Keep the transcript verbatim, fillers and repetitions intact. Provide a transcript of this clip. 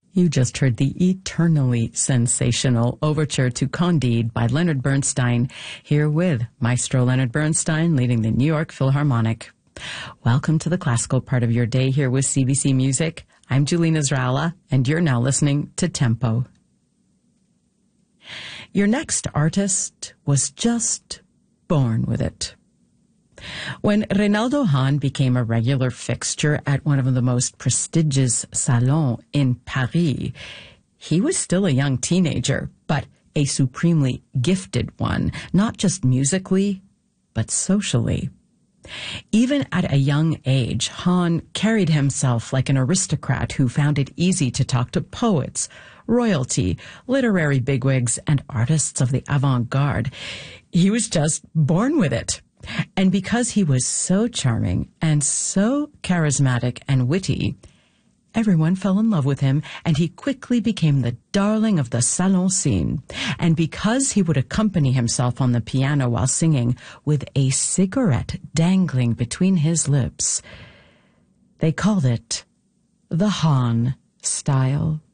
You just heard the eternally sensational Overture to Candide by Leonard Bernstein, here with Maestro Leonard Bernstein leading the New York Philharmonic. Welcome to the classical part of your day here with C B C Music. I'm Julene Israela, and you're now listening to Tempo. Your next artist was just born with it. When Reynaldo Hahn became a regular fixture at one of the most prestigious salons in Paris, he was still a young teenager, but a supremely gifted one, not just musically, but socially. Even at a young age, Hahn carried himself like an aristocrat who found it easy to talk to poets, royalty, literary bigwigs, and artists of the avant-garde. He was just born with it. And because he was so charming and so charismatic and witty, everyone fell in love with him, and he quickly became the darling of the salon scene. And because he would accompany himself on the piano while singing with a cigarette dangling between his lips, they called it the Hahn style.